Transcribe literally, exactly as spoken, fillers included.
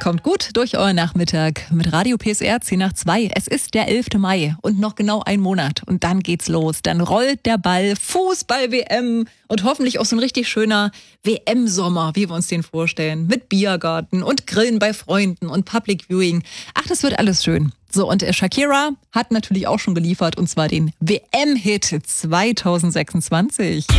Kommt gut durch euren Nachmittag mit Radio P S R zehn nach zwei. Es ist der elfte Mai und noch genau ein Monat. Und dann geht's los. Dann rollt der Ball, Fußball-W M und hoffentlich auch so ein richtig schöner W M-Sommer, wie wir uns den vorstellen. Mit Biergarten und Grillen bei Freunden und Public Viewing. Ach, das wird alles schön. So, und Shakira hat natürlich auch schon geliefert, und zwar den W M-Hit zwanzig sechsundzwanzig.